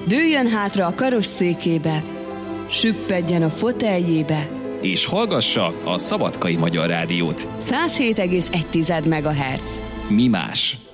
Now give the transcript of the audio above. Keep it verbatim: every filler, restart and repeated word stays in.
Dőljön hátra a karosszékébe, süppedjen a foteljébe, és hallgassa a Szabadkai Magyar Rádiót. száz hét egész egy megahertz. Mi más?